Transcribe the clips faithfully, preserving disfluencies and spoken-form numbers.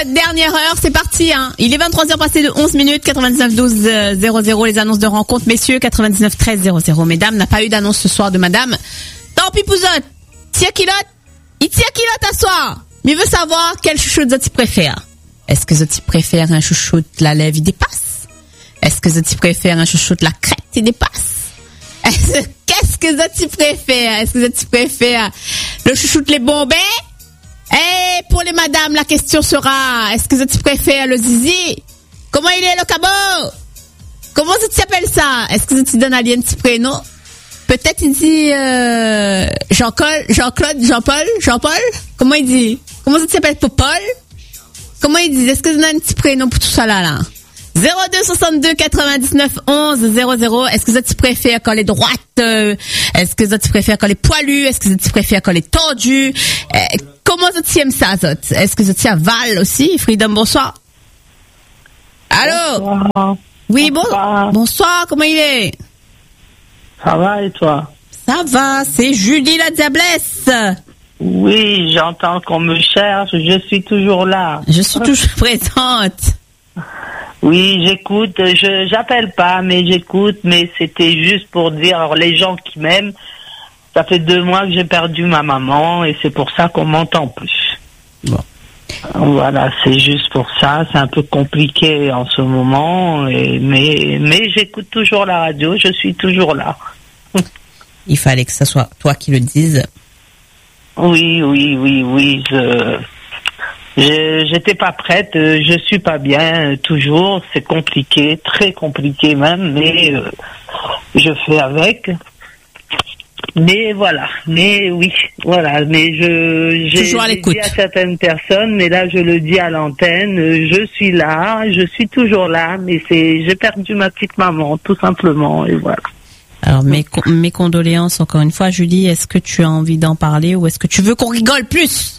cette dernière heure. C'est parti, hein. Il est vingt-trois heures passées de onze minutes, quatre-vingt-dix-neuf douze zéro zéro, les annonces de rencontre, messieurs, quatre-vingt-dix-neuf treize zéro zéro. Mesdames, n'a pas eu d'annonce ce soir de madame. Tant pis, pouzotte. Tia kilote. Il tient kilote à soir. Mais il veut savoir quel chouchou Zoti préfère. Est-ce que Zoti préfère un chouchou de la lèvre, il dépasse? Est-ce que Zoti préfère un chouchou de la crête, il dépasse? Est-ce, qu'est-ce que Zoti préfère? Est-ce que Zoti préfère le chouchou de les bombés? Et pour les madames, la question sera, est-ce que Zoti préfère le zizi? Comment il est le cabot? Comment Zoti appelle ça? Est-ce que Zoti donne à lui un petit prénom? Peut-être il dit euh, Jean-Claude, Jean-Claude, Jean-Paul, Jean-Paul? Comment il dit? Comment Zoti s'appelle pour Paul? Comment il dit? Est-ce que vous avez un petit prénom pour tout ça là, là? zéro deux soixante-deux quatre-vingt-dix-neuf onze zéro zéro. Est-ce que Zoti préfère quand elle est droite? euh, Est-ce que Zoti préfère quand elle est poilue? Est-ce que Zoti préfère quand elle est tordue? euh, Comment Zoti aime ça, Zoti? Est-ce que Zoti avale aussi? Freedom, bonsoir. Allô? Bonsoir. Oui, bon, Bonsoir. bonsoir, comment il est? Ça va et toi? Ça va, c'est Julie la diablesse. Oui, j'entends qu'on me cherche, je suis toujours là. Je suis toujours présente. Oui, j'écoute, je j'appelle pas, mais j'écoute, mais c'était juste pour dire, alors les gens qui m'aiment, ça fait deux mois que j'ai perdu ma maman et c'est pour ça qu'on m'entend plus. Bon. Voilà, c'est juste pour ça, c'est un peu compliqué en ce moment, et, mais, mais j'écoute toujours la radio, je suis toujours là. Il fallait que ce soit toi qui le dises. Oui, oui, oui, oui, je... Je, j'étais pas prête, euh, je suis pas bien euh, toujours, c'est compliqué, très compliqué même, mais euh, je fais avec. Mais voilà, mais oui, voilà, mais je j'ai, Toujours à j'ai l'écoute. dit à certaines personnes, mais là je le dis à l'antenne, euh, je suis là, je suis toujours là, mais c'est j'ai perdu ma petite maman, tout simplement, et voilà. Alors mes, con- mes condoléances encore une fois, Julie. Est-ce que tu as envie d'en parler ou est-ce que tu veux qu'on rigole plus?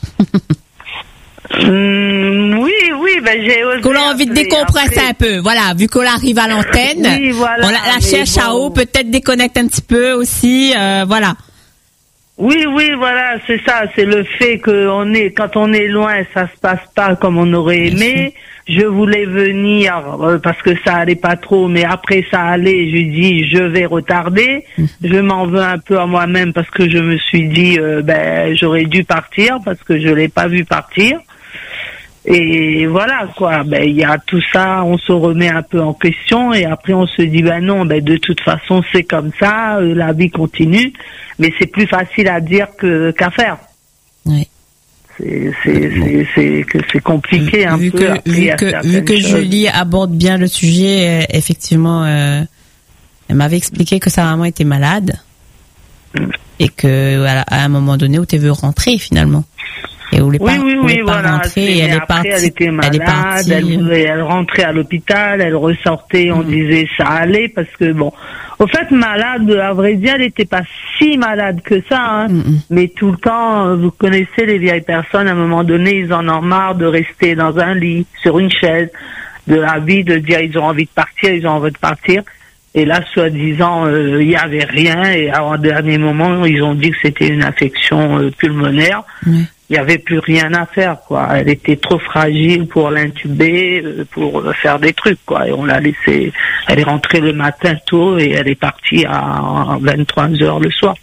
Hum, oui, oui, ben j'ai osé. Qu'on a envie de appeler. décompresser Après- un peu. Voilà, vu qu'on arrive à l'antenne, Oui, voilà, on la, la mais cherche à bon. eau, peut-être déconnecte un petit peu aussi. Euh, voilà. Oui, oui, voilà, c'est ça, c'est le fait que on est, quand on est loin, ça se passe pas comme on aurait aimé. Je voulais venir euh, parce que ça allait pas trop, mais après ça allait. Je dis, je vais retarder. Je m'en veux un peu à moi-même parce que je me suis dit, euh, ben, j'aurais dû partir parce que je l'ai pas vu partir. Et voilà quoi, ben il y a tout ça, on se remet un peu en question et après on se dit ben non, ben de toute façon c'est comme ça, euh, la vie continue, mais c'est plus facile à dire que qu'à faire. Oui. C'est c'est c'est c'est que c'est compliqué un vu peu. que après, il y vu a que certaines vu que choses. Julie aborde bien le sujet, euh, effectivement, euh, elle m'avait expliqué que sa maman était malade Mm. et que à, à un moment donné où tu veux rentrer finalement. Et où les Oui, pas, oui, où oui, les pas voilà. rentrée, c'est- et elle mais est après, partie. elle était malade, elle est partie. elle, elle rentrait à l'hôpital, elle ressortait, on Mm. disait ça allait parce que bon, au fait malade, à vrai dire, elle n'était pas si malade que ça, hein. Mm-mm. Mais tout le temps, euh, vous connaissez les vieilles personnes, à un moment donné, ils en ont marre de rester dans un lit, sur une chaise, de la vie, de dire ils ont envie de partir, ils ont envie de partir. Et là, soi-disant, euh, il y avait rien. Et en dernier moment, ils ont dit que c'était une infection euh, pulmonaire. Oui. Il n'y avait plus rien à faire, quoi. Elle était trop fragile pour l'intuber, euh, pour euh, faire des trucs, quoi. Et on l'a laissée. Elle est rentrée le matin tôt et elle est partie à vingt-trois heures le soir.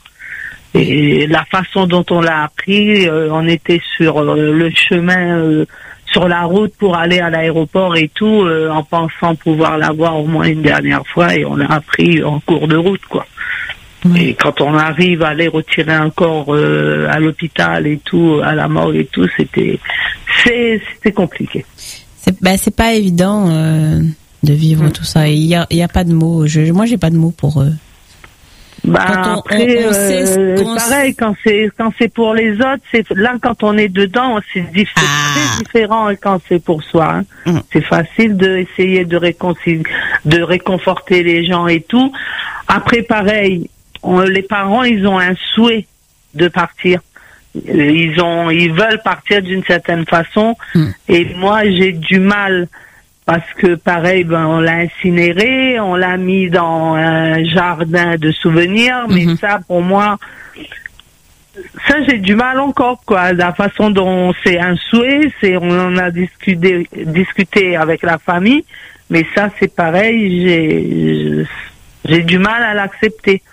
Et la façon dont on l'a appris, euh, on était sur euh, le chemin, euh, sur la route pour aller à l'aéroport et tout, euh, en pensant pouvoir la voir au moins une dernière fois, et on l'a appris en cours de route, quoi. Oui. Et quand on arrive à aller retirer un corps euh, à l'hôpital et tout, à la morgue et tout, c'était c'est, c'était compliqué. C'est ben, c'est pas évident euh, de vivre Mm. tout ça. Il y a il y a pas de mots. Je, moi j'ai pas de mots pour eux. Bah Quand on- après, on- on sait ce euh, qu'on pareil, quand c'est quand c'est pour les autres, c'est là quand on est dedans, c'est diff- c'est Ah. très différent quand c'est pour soi. Hein. Mm. C'est facile de essayer de réconcilier, de réconforter les gens et tout. Après, pareil, on, les parents, ils ont un souhait de partir. Euh, Ils ont, ils veulent partir d'une certaine façon. Mm. Et moi, j'ai du mal. Parce que pareil, ben on l'a incinéré, on l'a mis dans un jardin de souvenirs, mais Mhm. ça pour moi, ça j'ai du mal encore, quoi. La façon dont c'est un souhait, c'est on en a discuté, discuté avec la famille, mais ça c'est pareil, j'ai, j'ai du mal à l'accepter.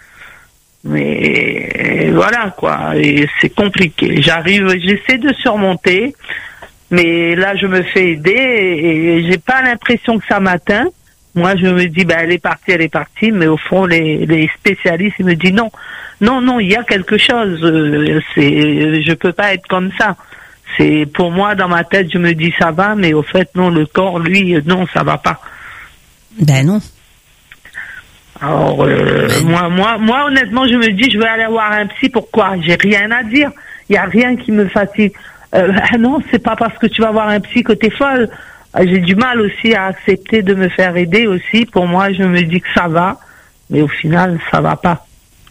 Mais voilà, quoi, et c'est compliqué. J'arrive, j'essaie de surmonter, mais là je me fais aider et, et j'ai pas l'impression que ça m'atteint. Moi, je me dis, ben, elle est partie, elle est partie, mais au fond, les, les spécialistes, ils me disent non, non, non, il y a quelque chose. Euh, c'est, je peux pas être comme ça. C'est pour moi, dans ma tête, je me dis ça va, mais au fait, non, le corps, lui, non, ça va pas. Ben non. Alors, euh, ben... moi, moi, moi, honnêtement, je me dis, je vais aller voir un psy. Pourquoi? J'ai rien à dire. Il y a rien qui me fatigue. Euh, ah non, c'est pas parce que tu vas voir un psy que t'es folle. J'ai du mal aussi à accepter de me faire aider aussi. Pour moi, je me dis que ça va, mais au final, ça va pas.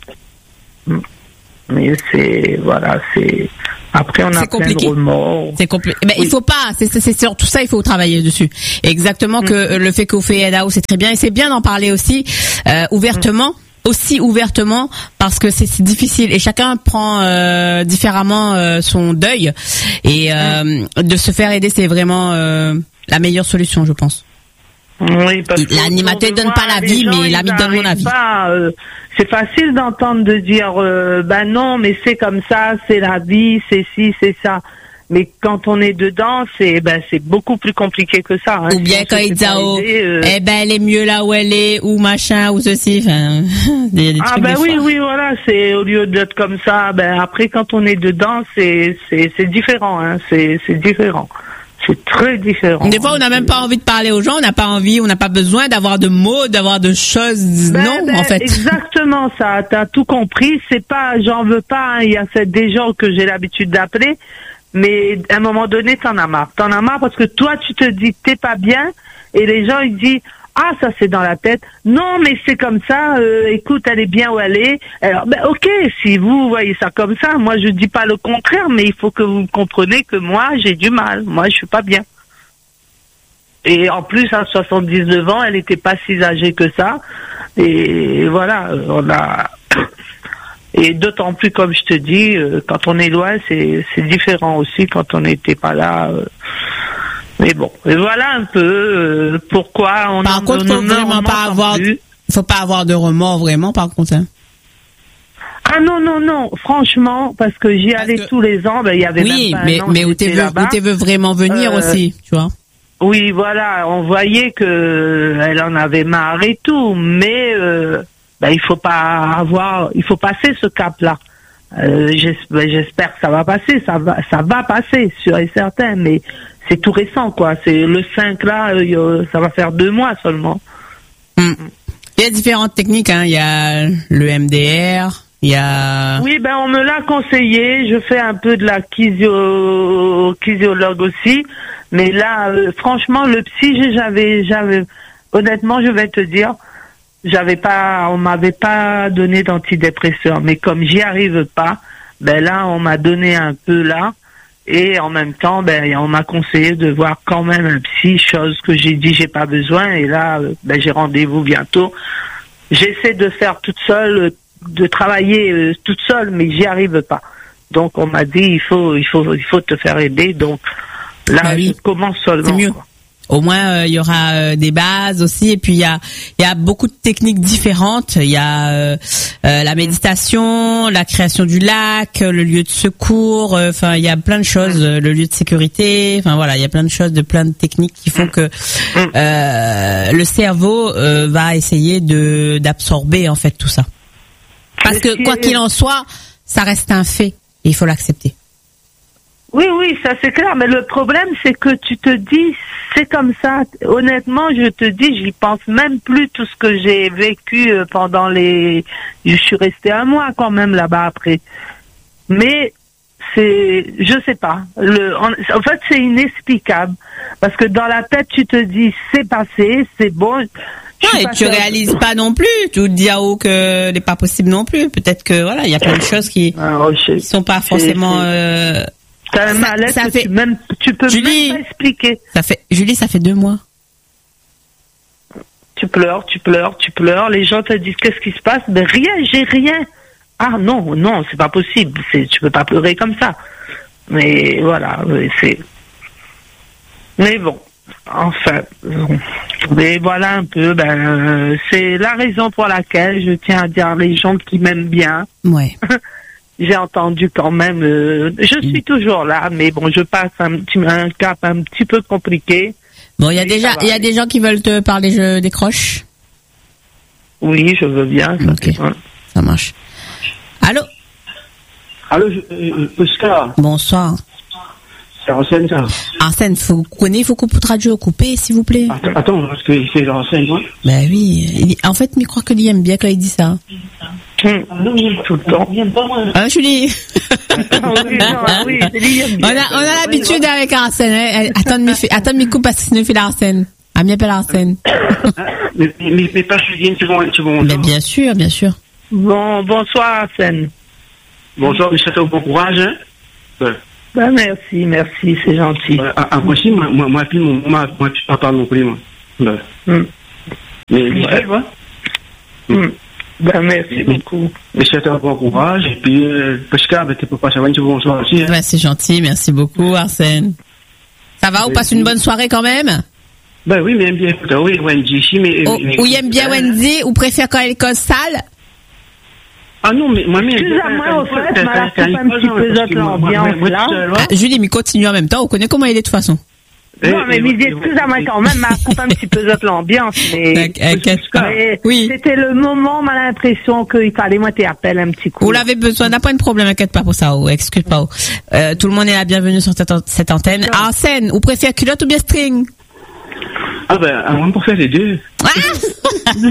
Mais c'est, voilà, c'est, après, on a c'est plein compliqué. de remords. C'est compliqué. Mais oui. Il faut pas, c'est, c'est, c'est surtout ça, il faut travailler dessus. Exactement, mm. que le fait qu'on fait Aide à eau, c'est très bien, et c'est bien d'en parler aussi, euh, ouvertement. Mm. aussi ouvertement, parce que c'est, c'est difficile et chacun prend euh, différemment euh, son deuil, et euh, de se faire aider, c'est vraiment euh, la meilleure solution, je pense. Oui, parce que l'animateur donne pas la vie, mais l'ami donne mon avis. Pas, euh, c'est facile d'entendre de dire euh, ben non, mais c'est comme ça, c'est la vie, c'est ci, c'est ça. Mais quand on est dedans, c'est ben c'est beaucoup plus compliqué que ça. Hein. Ou bien quand il dit oh, euh... eh ben elle est mieux là où elle est, ou machin, ou ceci. Enfin, des, des ah trucs ben oui, fois. oui, voilà. C'est au lieu d'être comme ça. Ben après, quand on est dedans, c'est c'est c'est différent. Hein. C'est c'est différent. C'est très différent. Des fois, on n'a même pas envie de parler aux gens. On n'a pas envie, on n'a pas besoin d'avoir de mots, d'avoir de choses. Ben, non, ben, en fait. Exactement ça. T'as tout compris. C'est pas, j'en veux pas. Hein. Il y a des gens que j'ai l'habitude d'appeler. Mais à un moment donné, t'en as marre. T'en as marre parce que toi, tu te dis t'es pas bien, et les gens ils disent ah ça c'est dans la tête. Non mais c'est comme ça. Euh, écoute, elle est bien où elle est. Alors ben ok, si vous voyez ça comme ça, moi je dis pas le contraire, mais il faut que vous compreniez que moi j'ai du mal. Moi je suis pas bien. Et en plus à soixante-dix-neuf ans, elle était pas si âgée que ça. Et voilà, on a. Et d'autant plus, comme je te dis, euh, quand on est loin, c'est c'est différent aussi quand on n'était pas là. Euh. Mais bon, et voilà un peu euh, pourquoi on. Par en, contre, faut vraiment pas avoir, faut pas avoir de remords vraiment, par contre. Hein. Ah non non non, franchement, parce que j'y parce allais que... tous les ans, ben il y avait. Oui, même pas mais un an mais où t'es veux, où t'es veux vraiment venir euh, aussi, tu vois. Oui, voilà, on voyait que elle en avait marre et tout, mais. Euh, Ben il faut pas avoir, il faut passer ce cap-là. Euh, j'espère, j'espère que ça va passer, ça va, ça va passer, sûr et certain. Mais c'est tout récent, quoi. C'est le cinq là, euh, ça va faire deux mois seulement. Mm. Il y a différentes techniques, hein. Il y a le M D R, il y a. Oui, ben on me l'a conseillé. Je fais un peu de la kysio, kysiologue aussi, mais là, euh, franchement, le psy, j'avais, j'avais, honnêtement, je vais te dire. J'avais pas, on m'avait pas donné d'antidépresseur, mais comme j'y arrive pas, ben là on m'a donné un peu là, et en même temps ben on m'a conseillé de voir quand même un psy, chose que j'ai dit j'ai pas besoin, et là ben j'ai rendez-vous bientôt. J'essaie de faire toute seule, de travailler euh, toute seule, mais j'y arrive pas. Donc on m'a dit il faut, il faut, il faut te faire aider. Donc là bah oui. Je commence seulement. C'est mieux. Quoi. Au moins, il euh, y aura euh, des bases aussi, et puis il y a il y a beaucoup de techniques différentes. Il y a euh, euh, la méditation, la création du lac, le lieu de secours. Enfin, euh, il y a plein de choses, euh, le lieu de sécurité. Enfin voilà, il y a plein de choses, de plein de techniques qui font que euh, le cerveau euh, va essayer de d'absorber en fait tout ça. Parce que quoi qu'il en soit, ça reste un fait. Et il faut l'accepter. Oui, oui, ça c'est clair, mais le problème c'est que tu te dis, c'est comme ça. Honnêtement, je te dis, j'y pense même plus tout ce que j'ai vécu pendant les... Je suis restée un mois quand même là-bas après. Mais c'est... Je sais pas. Le... En... en fait, c'est inexplicable. Parce que dans la tête, tu te dis, c'est passé, c'est bon... Ouais, et tu réalises pas non plus. Tu te dis ah oh que n'est pas possible non plus. Peut-être que voilà, il y a plein de choses qui, Alors, qui sont pas forcément... Euh... T'as un malaise que fait... tu, même, tu peux Julie, même pas expliquer. Ça fait, Julie, ça fait deux mois. Tu pleures, tu pleures, tu pleures. Les gens te disent qu'est-ce qui se passe? Ben rien, j'ai rien. Ah non, non, c'est pas possible. C'est, tu peux pas pleurer comme ça. Mais voilà, c'est. Mais bon, enfin. Mais voilà un peu. Ben, euh, c'est la raison pour laquelle je tiens à dire les gens qui m'aiment bien. Ouais. J'ai entendu quand même. Euh, je suis toujours là, mais bon, je passe un petit un cap un petit peu compliqué. Bon, il y a déjà, il y a des gens qui veulent te parler. Je décroche. Oui, je veux bien. Ça, ok, ça marche. Allô. Allô, je, euh, Oscar. Bonsoir. C'est Arsène, ça. Arsène, faut connaître, faut couper votre radio, couper, s'il vous plaît. Attends, attends parce que c'est Arsène, moi. Ben oui. Il, en fait, mais je crois que lui aime bien quand il dit ça. Hum. Non, il tout le temps. Il aime pas, moi. Ah, Julie. Ah oui, non, ah oui, il aime bien. On a, on a l'habitude avec Arsène, hein. Attends, mais, attends, mais coupe parce que sinon il fait l'Arsène. Ah, m'y appelle Arsène. mais, mais, mais pas Julie, une seconde, une seconde. Mais bien sûr, bien sûr. Bon, bonsoir, Arsène. Bonsoir, je souhaite bon courage, hein. Ben. Ben, merci, merci, c'est gentil. Euh, à, à moi aussi, moi, moi, moi, puis mon, moi, moi, je pas parler non plus, moi. Ben. Mm. Mais, mais, ouais. Moi. Mm. Ben, merci mais, beaucoup. Mais je souhaite un bon courage, et puis, euh, Pascal, ben, tu peux pas savoir, tu bonsoir aussi, hein. Ouais, c'est gentil, merci beaucoup, Arsène. Ça va, ou passe une bonne soirée quand même? Ben oui, mais aime bien, écoute, oui, Wendy, ici, mais. Oh, mais ou il aime bien Wendy, ou préfère quand elle est sale? Ah non, mais moi, mais. Excusez-moi, au fait, m'a la coupe un petit peu d'autre l'ambiance, là. Ah, Julie, mais continue en même temps, on connaît comment il est de toute façon. Non, mais mais excusez-moi quand même, m'a coupe un petit peu d'autre l'ambiance, mais. mais oui. C'était le moment, m'a l'impression qu'il fallait, moi, t'appelles un petit coup. Vous l'avez besoin, n'a pas de problème, inquiète pas pour ça, oh, excuse pas. Oh. Euh, tout le monde est la bienvenue sur cette, cette antenne. Non. Arsène, ou préfère culotte ou bien string? Ah ben, à moi pour faire les deux. Ah non,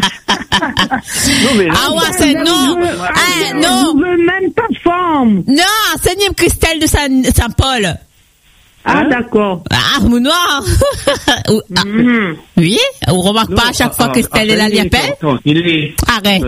mais ah ouais, c'est non. Ah, non. Je veux même pas de forme. Non, Arsène Christelle de Saint-Paul. Ah, hein? D'accord. Ah, mou noir. Ou, ah, mm-hmm. Oui, on remarque non, pas à chaque fois que Christelle est là, il appelle. Arrête.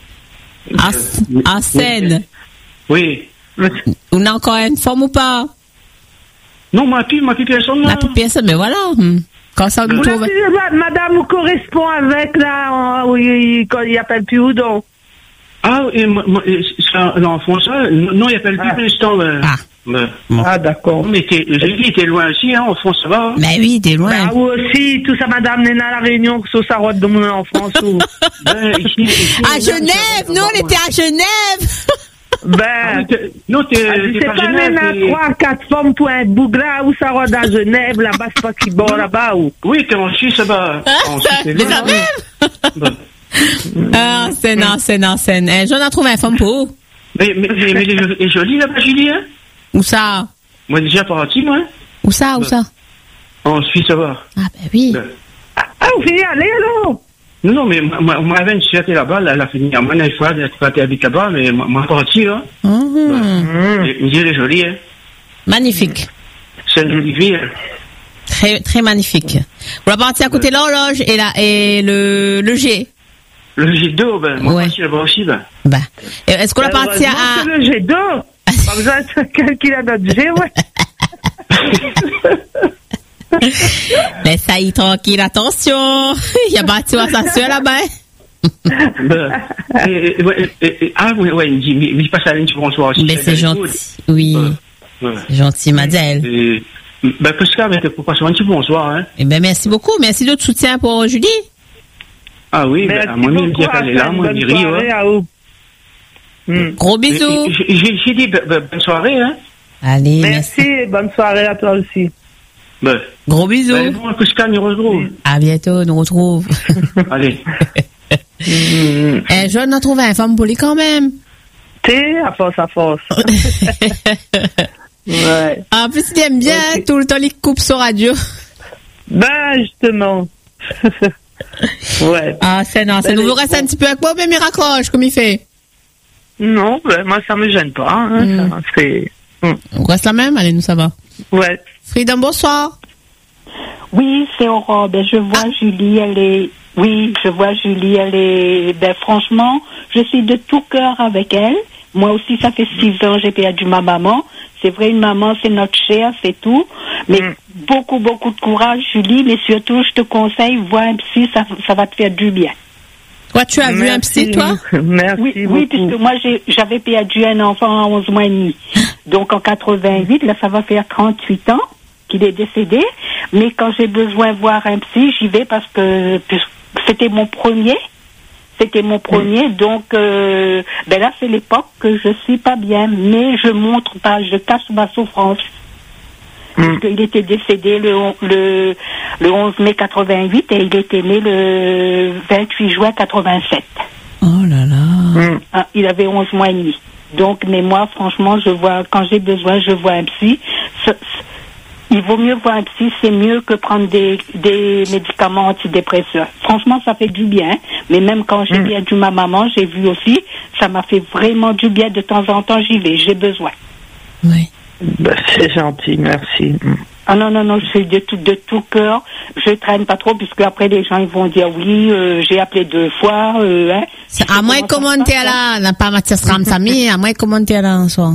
Euh, Arsène. Oui. On a encore une forme ou pas? Non, ma plus, ma plus personne. Ma plus personne, mais voilà. Quand ça vous trouve... Madame, vous correspond avec là, où il, quand il appelle plus Oudon. Ah, et l'enfant, ça, non, il appelle plus pour l'instant. Ah. Mais, bon. Ah, d'accord. Mais j'ai dit, t'es loin aussi, hein, au fond, ça va. Mais oui, t'es loin. Bah, vous aussi, tout ça, madame, n'est à la Réunion, sur sa route de mon enfance. Ou... ben, ici, ici, à Genève, non, on était à Genève. Ben, ah, t'es, non, t'es, ah, t'es c'est pas pas Genève. même à trois, quatre femmes pour un bougla où ça roule à Genève, là-bas, c'est pas qui bord là-bas, ou? Oui, t'es en Suisse, là-bas. En Suisse, c'est ça même. Ah, c'est non, c'est non, c'est non. J'en ai trouvé un femme pour. Mais, mais, mais, mais elle est jolie, là-bas, Julie, hein? Où ça? Moi, déjà parti, moi. Où ça, où ça? En Suisse, ça va. Ah, ben oui. Ben. Ah, vous finissez aller, alors? Non, non, mais moi, moi, avant, je suis allé là-bas, elle a fini à moi, une fois, elle a été habite là-bas, mais moi, moi, parti, là. Mmh. Ben, elle est jolie, hein. Magnifique. C'est une jolie ville. Très, très magnifique. Vous la partie à côté de l'horloge et la, et le, le G. Le G d'eau, ben, moi, ouais. parti là-bas aussi, ben. Ben. Est-ce qu'on la partie à... le G d'eau? Pas besoin de quelqu'un a notre G, ouais. Mais ça y est, tranquille, attention. Il y a bâti à sa soeur là-bas. Ben, et, et, et, et, ah, oui, oui, il dit, mais il passe à l'une sur bonsoir aussi. Mais c'est gentil. Oui. Ouais. Ouais. C'est gentil, Madeleine. Et, ben, Pascal, mais pour passer un petit bonsoir, hein. Eh ben, merci beaucoup. Merci de votre soutien pour Julie. Ah oui, ben, à moi, même, j'ai pas là, moi, je ris, ouais. Mmh. Gros bisous. J'ai dit bonne soirée, hein. Allez, merci. merci. Bonne soirée à toi aussi. Ben. Gros bisous. Ben, bon, Pascal, nous retrouve. À bientôt, nous retrouve. Allez. mmh. Eh, je n'en trouve un femme poli quand même. T'es à force, à force. Ouais. En plus, il aime bien okay. Tout le temps les coupes sur radio. Ben, justement. Ouais. Ah, c'est non, c'est ben, nous reste un petit peu avec moi, mais il raccroche, comme il fait. Non, ben, moi, ça me gêne pas. Hein, mm. ça, c'est... Mm. On reste la même? Allez, nous, ça va. Ouais. Freedom, bonsoir. Oui, c'est Aurore. Ben, je vois ah. Julie, elle est... Oui, je vois Julie, elle est... Ben, franchement, je suis de tout cœur avec elle. Moi aussi, ça fait six ans, j'ai perdu ma maman. C'est vrai, une maman, c'est notre chair, c'est tout. Mais mm. beaucoup, beaucoup de courage, Julie. Mais surtout, je te conseille, vois un psy, ça, ça va te faire du bien. Toi, tu as Merci. vu un psy, toi? Merci oui, beaucoup. Oui, puisque moi, j'ai, j'avais perdu un enfant à onze mois et demi. Donc, en quatre-vingt-huit, là, ça va faire trente-huit ans qu'il est décédé. Mais quand j'ai besoin de voir un psy, j'y vais parce que c'était mon premier. C'était mon premier. Mmh. Donc, euh, ben là, c'est l'époque que je suis pas bien. Mais je montre pas, je cache ma souffrance. Mmh. Parce qu'il était décédé le, le, le onze mai quatre-vingt-huit et il était né le vingt-huit juin quatre-vingt-sept. Oh là là. Mmh. Ah, il avait onze mois et demi. Donc, mais moi, franchement, je vois, quand j'ai besoin, je vois un psy. Ce, il vaut mieux voir un psy, c'est mieux que prendre des, des médicaments antidépresseurs. Franchement, ça fait du bien. Mais même quand j'ai mmh. perdu ma maman, j'ai vu aussi, ça m'a fait vraiment du bien. De temps en temps, j'y vais, j'ai besoin. Oui. Ben, c'est gentil, merci. Ah non, non, non, je suis de tout, de tout cœur. Je traîne pas trop, puisque après les gens ils vont dire oui, euh, j'ai appelé deux fois. Euh, hein. À moins de commenter là, n'a pas Mathias Ramsamy, à moins de commenter là en soi.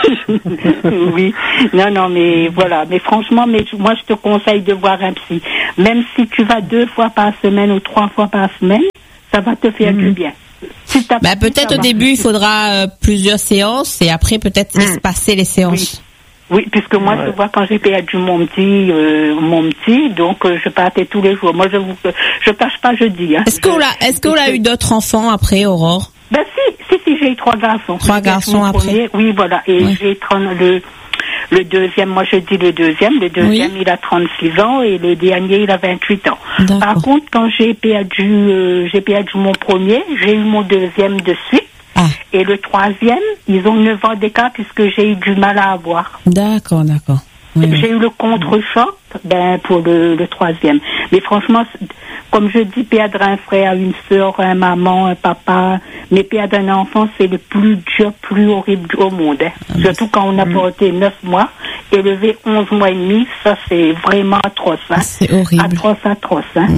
Oui, non, non, mais voilà. Mais franchement, mais moi je te conseille de voir un psy. Même si tu vas deux fois par semaine ou trois fois par semaine, ça va te faire mmh. du bien. Si bah, peut-être au début il faudra euh, plusieurs séances et après peut-être mmh. espacer les séances. Oui. Oui, puisque moi, ouais. je vois quand j'ai perdu mon petit, euh, mon petit, donc euh, je partais tous les jours. Moi, je vous, je cache pas, je dis. Hein. Est-ce qu'on a, est-ce qu'on a eu d'autres enfants après, Aurore? Ben si, si, si, j'ai eu trois garçons. Trois garçons après. Premier, oui, voilà, et ouais. j'ai trente, le, le deuxième, moi je dis le deuxième, le deuxième oui. il a trente-six ans et le dernier il a vingt-huit ans. D'accord. Par contre, quand j'ai perdu, euh, j'ai perdu mon premier, j'ai eu mon deuxième de suite. Ah. Et le troisième, ils ont neuf ans d'écart puisque j'ai eu du mal à avoir. D'accord, d'accord. Oui, j'ai oui. eu le contre-choc ben, pour le, le troisième. Mais franchement, comme je dis, perdre un frère, une sœur, un maman, un papa, mais perdre un enfant, c'est le plus dur, plus horrible au monde. Hein. Ah, surtout quand on a porté neuf mois, élevé onze mois et demi, ça c'est vraiment atroce. Hein. C'est horrible. Atroce, atroce. Hein.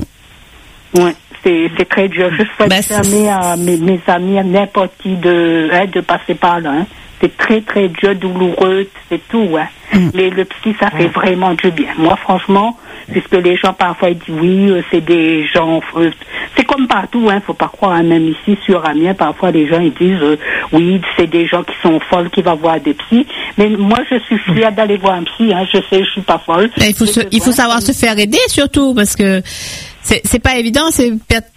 Mm. Ouais. C'est, c'est très dur. Je souhaite bah, jamais à mes, mes amis, à n'importe qui de, hein, de passer par là. Hein. C'est très, très dur, douloureux, c'est tout. Hein. Mm. Mais le psy, ça fait vraiment du bien. Moi, franchement, puisque les gens, parfois, ils disent oui, euh, c'est des gens... Euh, c'est comme partout, hein, faut pas croire. Hein, même ici, sur Amiens, parfois, les gens, ils disent euh, oui, c'est des gens qui sont folles, qui vont voir des psys. Mais moi, je suis fière d'aller voir un psy. Hein. Je sais, je suis pas folle. Mais il faut, se, il faut savoir se faire aider, surtout, parce que c'est, c'est pas évident, c'est...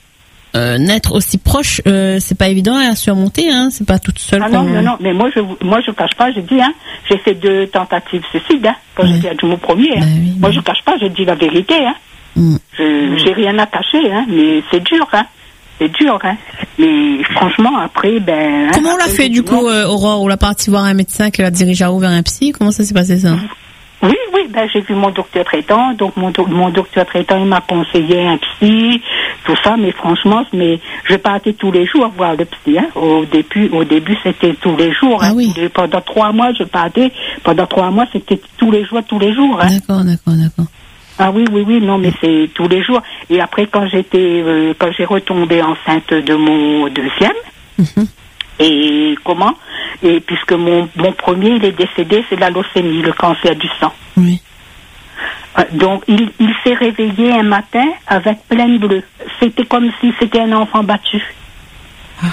Euh, naître aussi proche, euh, c'est pas évident à surmonter, hein. C'est pas toute seule. Ah non, non, non, mais moi je, moi je cache pas, je dis, hein, j'ai fait deux tentatives suicides, hein, quand ouais. j'ai perdu mon premier. Hein. Bah oui, moi bah. je cache pas, je dis la vérité, hein. Mm. Je, j'ai rien à cacher, hein, mais c'est dur, hein. C'est dur, hein. Mais franchement, après, ben. Comment hein, on l'a fait du coup, euh, Aurore? On l'a parti voir un médecin qui l'a dirigé vers un psy? Comment ça s'est passé ça? Oui, oui, ben j'ai vu mon docteur traitant, donc mon, do- mon docteur traitant il m'a conseillé un psy, tout ça, mais franchement, mais je partais tous les jours voir le psy. Hein. Au début, au début c'était tous les jours. Ah hein. oui. Tous les, pendant trois mois, je partais. Pendant trois mois, c'était tous les jours, tous les jours. Hein. D'accord, d'accord, d'accord. Ah oui, oui, oui, non, mais c'est tous les jours. Et après, quand j'étais, euh, quand j'ai retombé enceinte de mon deuxième. Mm-hmm. Et comment? Et puisque mon, mon premier, il est décédé, c'est la leucémie, le cancer du sang. Oui. Euh, donc, il, il s'est réveillé un matin avec plein de bleu. C'était comme si c'était un enfant battu. Ah.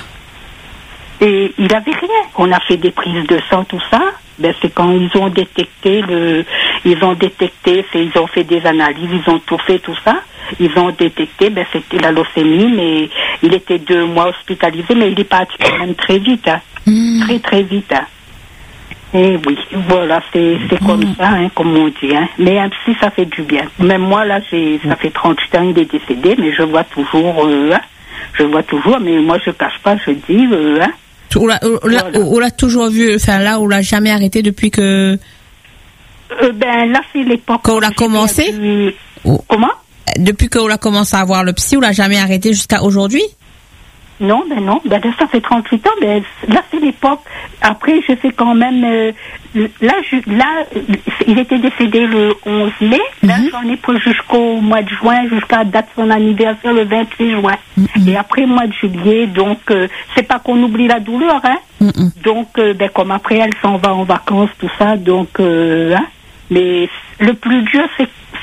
Et il avait rien. On a fait des prises de sang, tout ça. Ben, c'est quand ils ont détecté le, ils ont détecté, c'est, ils ont fait des analyses, ils ont tout fait, tout ça. Ils ont détecté, ben, c'était la leucémie, mais il était deux mois hospitalisé, mais il est parti quand même très vite, hein. Mmh. Très, très vite, hein. Et oui, voilà, c'est, c'est mmh. comme ça, hein, comme on dit, hein. Mais un psy, ça fait du bien. Même moi, là, j'ai, ça fait trente-huit ans, il est décédé, mais je vois toujours, euh, hein. Je vois toujours, mais moi, je cache pas, je dis, euh, hein. On l'a, on, l'a, voilà. on l'a toujours vu, enfin là, on l'a jamais arrêté depuis que... Euh, ben, là, c'est l'époque... Quand on a commencé du... oh. Comment? Depuis qu'on a commencé à voir le psy, on l'a jamais arrêté jusqu'à aujourd'hui? Non, ben non, ben ça fait trente-huit ans, ben là c'est l'époque. Après, je fais quand même, euh, là, je, là, il était décédé le onze mai, là mm-hmm. j'en ai pris jusqu'au mois de juin, jusqu'à la date de son anniversaire, le vingt-huit juin. Mm-hmm. Et après, mois de juillet, donc, euh, c'est pas qu'on oublie la douleur, hein. Mm-hmm. Donc, euh, ben comme après, elle s'en va en vacances, tout ça, donc, euh, hein. Mais le plus dur, c'est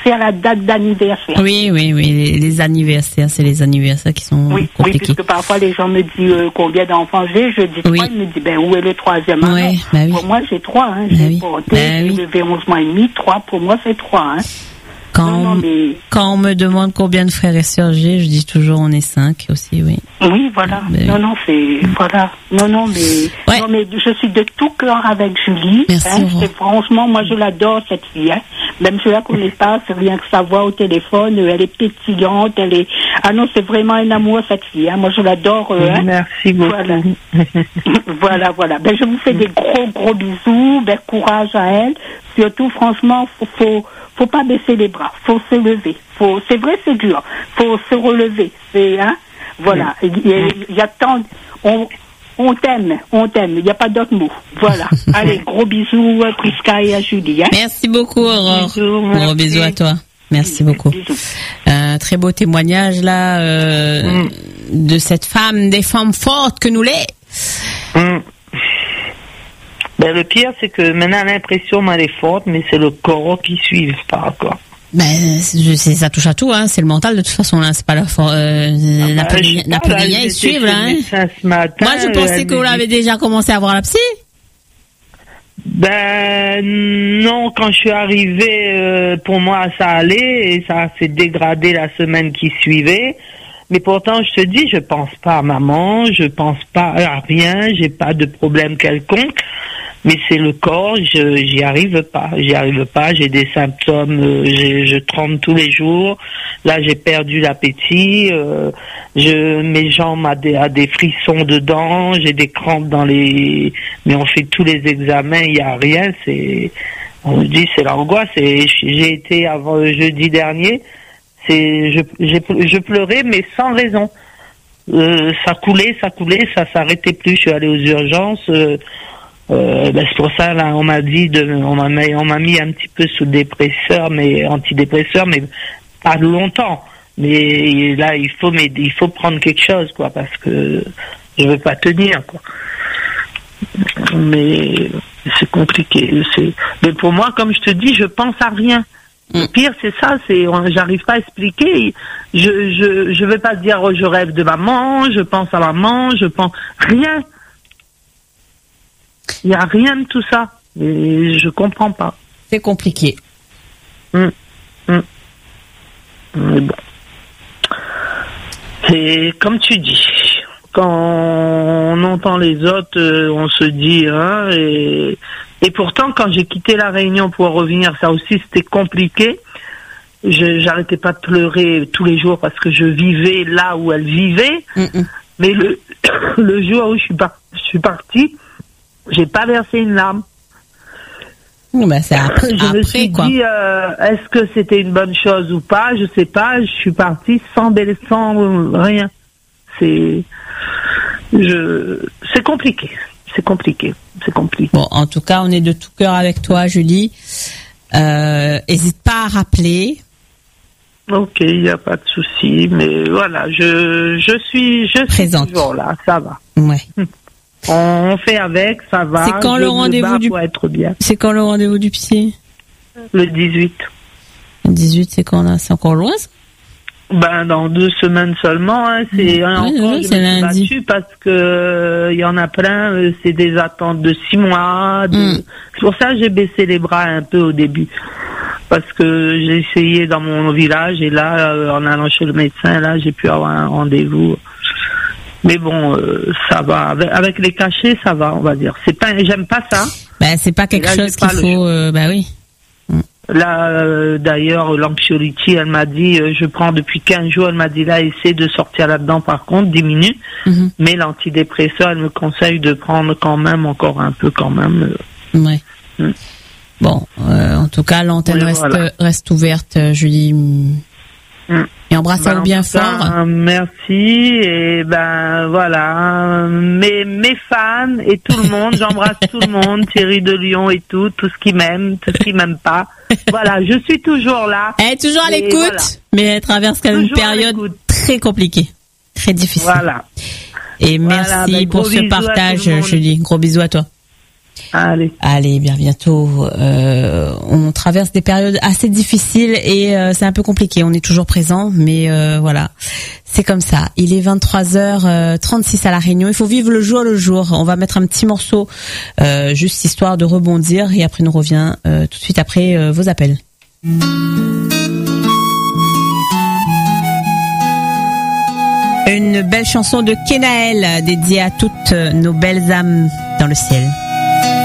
penser à la date d'anniversaire. Oui, oui, oui, les, les anniversaires, c'est les anniversaires qui sont oui, compliqués. Oui, puisque parfois les gens me disent euh, combien d'enfants j'ai, je dis oui. trois, ils me disent ben où est le troisième? Oui, ah, bah oui. Pour moi c'est trois, hein. Bah j'ai oui. porté, Bah j'ai oui. levé onze mois et demi, trois pour moi c'est trois, hein. Quand, non, non, mais... quand on me demande combien de frères et sœurs j'ai, je dis toujours on est cinq aussi, oui. Oui, voilà. Mais... Non, non, c'est voilà. Non, non, mais ouais. non, mais je suis de tout cœur avec Julie. Merci. Hein, c'est, franchement, moi, je l'adore cette fille. Hein. Même je la connais pas, c'est rien que sa voix au téléphone. Elle est pétillante, elle est. Ah non, c'est vraiment un amour cette fille. Hein. Moi, je l'adore. Euh, hein. Merci beaucoup. Voilà, voilà, voilà. Ben, je vous fais des gros, gros bisous. Ben, courage à elle. Surtout, franchement, faut, faut, faut pas baisser les bras. Faut se lever. Faut, c'est vrai, c'est dur. Faut se relever. C'est, hein. Voilà. Il y, a, il y a tant, on, on t'aime, on t'aime. Il n'y a pas d'autre mot. Voilà. Allez, gros bisous à Prisca et à Julie. Hein. Merci beaucoup, Aurore. Bisous, gros merci. bisous à toi. Merci beaucoup. Un très beau témoignage là euh, mm. de cette femme, des femmes fortes que nous l'est. Mm. Ben, le pire, c'est que maintenant, l'impression, elle est forte, mais c'est le corps qui suit par rapport. Ben, c'est, ça touche à tout, hein. C'est le mental de toute façon, là. C'est pas la for- euh, ah n'a bah, pas de lien, ils suivent, là. Hein. Matin, moi, je pensais qu'on dit... avait déjà commencé à voir la psy. Ben non, quand je suis arrivée, euh, pour moi, ça allait et ça s'est dégradé la semaine qui suivait. Mais pourtant, je te dis, je pense pas à maman, je pense pas à rien, j'ai pas de problème quelconque. Mais c'est le corps, je j'y arrive pas, j'y arrive pas. J'ai des symptômes, euh, j'ai, je tremble tous les jours. Là, j'ai perdu l'appétit. Euh, je mes jambes a des, a des frissons dedans. J'ai des crampes dans les. Mais on fait tous les examens, il y a rien. C'est, on me dit, c'est l'angoisse. Et j'ai été avant jeudi dernier. C'est, je, j'ai, je pleurais, mais sans raison. Euh, ça coulait, ça coulait, ça s'arrêtait plus. Je suis allée aux urgences. Euh, Euh, ben c'est pour ça là on m'a dit de on m'a on m'a mis un petit peu sous dépresseur mais antidépresseur mais pas longtemps mais là il faut mais il faut prendre quelque chose quoi parce que je veux pas tenir quoi mais c'est compliqué c'est mais pour moi comme je te dis je pense à rien. Le pire c'est ça c'est j'arrive pas à expliquer je je je vais pas dire oh, je rêve de maman je pense à maman je pense rien. Il n'y a rien de tout ça. Et je comprends pas. C'est compliqué. Mmh. Mmh. Mais bon. Et comme tu dis, quand on entend les autres, on se dit, hein, et, et pourtant, quand j'ai quitté la Réunion pour revenir, ça aussi, c'était compliqué. Je, j'arrêtais pas de pleurer tous les jours parce que je vivais là où elle vivait. Mmh. Mais le, le jour où je suis, par, je suis partie, j'ai pas versé une larme. Ben, c'est après, je après, me suis quoi. dit, euh, est-ce que c'était une bonne chose ou pas? Je sais pas. Je suis partie sans belle, sans rien. C'est, je, c'est compliqué. C'est compliqué. C'est compliqué. Bon, en tout cas, on est de tout cœur avec toi, Julie. Euh, hésite pas à rappeler. Ok, il n'y a pas de souci. Mais voilà, je, je suis, je Présente. suis toujours là. Ça va. Ouais. On fait avec, ça va. C'est quand je le rendez-vous du pour être bien. C'est quand le rendez-vous du psy? Le dix-huit. Le dix-huit, c'est quand là? C'est encore loin, ça? Ben dans deux semaines seulement. Hein. C'est mmh. encore ouais, je c'est me suis lundi. battue parce que il euh, y en a plein. Euh, c'est des attentes de six mois. De... Mmh. C'est pour ça que j'ai baissé les bras un peu au début parce que j'ai essayé dans mon village et là, euh, en allant chez le médecin, là, j'ai pu avoir un rendez-vous. Mais bon, euh, ça va. Avec, avec les cachets, ça va, on va dire. C'est pas, j'aime pas ça. Ben, c'est pas quelque là, chose qu'il faut. Euh, bah oui. Là, euh, d'ailleurs, l'anxiolity, elle m'a dit, euh, je prends depuis quinze jours. Elle m'a dit là, essaie de sortir là-dedans. Par contre, diminue. Mm-hmm. Mais l'antidépresseur, elle me conseille de prendre quand même encore un peu, quand même. Euh. Ouais. Mm. Bon, euh, en tout cas, l'antenne oui, reste voilà. reste ouverte, Julie. Mm. Et embrasse-le ben, bien fort. Ça, merci et ben voilà mes mes fans et tout le monde, j'embrasse tout le monde, Thierry de Lyon et tout, tout ce qui m'aime, tout ce qui m'aime pas. Voilà, je suis toujours là. Elle est toujours à l'écoute, voilà. Mais elle traverse quand même une période très compliquée, très difficile. Voilà. Et merci voilà, ben, pour ce partage, Julie. Gros bisous à toi. Allez. Allez, bien bientôt. Euh, on traverse des périodes assez difficiles et euh, c'est un peu compliqué. On est toujours présent, mais euh, voilà, c'est comme ça. Il est vingt-trois heures trente-six à La Réunion. Il faut vivre le jour le jour. On va mettre un petit morceau, euh, juste histoire de rebondir, et après on revient euh, tout de suite après euh, vos appels. Une belle chanson de Kenaël dédiée à toutes nos belles âmes dans le ciel.